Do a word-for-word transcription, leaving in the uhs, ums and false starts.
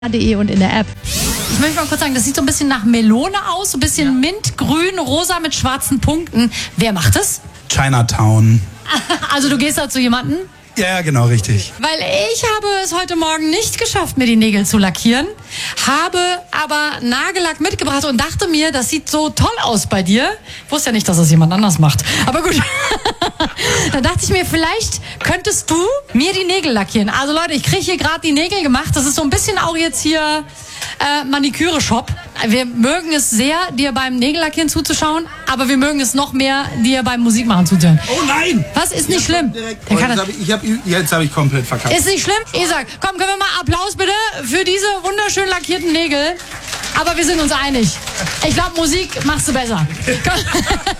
.de und in der App. Ich möchte mal kurz sagen, das sieht so ein bisschen nach Melone aus, so ein bisschen ja. Mintgrün, rosa mit schwarzen Punkten. Wer macht das? Chinatown. Also du gehst da zu jemandem? Ja, genau, richtig. Weil ich habe es heute Morgen nicht geschafft, mir die Nägel zu lackieren, habe aber Nagellack mitgebracht und dachte mir, das sieht so toll aus bei dir. Ich wusste ja nicht, dass das jemand anders macht. Aber gut, dann dachte ich mir, vielleicht könntest du mir die Nägel lackieren. Also Leute, ich kriege hier gerade die Nägel gemacht. Das ist so ein bisschen auch jetzt hier äh, Maniküre-Shop. Wir mögen es sehr, dir beim Nägellackieren zuzuschauen, aber wir mögen es noch mehr, dir beim Musikmachen zuzuhören. Oh nein! Was ist nicht schlimm? Oh, jetzt habe ich, ich, hab, jetzt hab ich komplett verkackt. Ist nicht schlimm? Ich sag, komm, können wir mal Applaus bitte für diese wunderschön lackierten Nägel. Aber wir sind uns einig. Ich glaube, Musik machst du besser. Komm.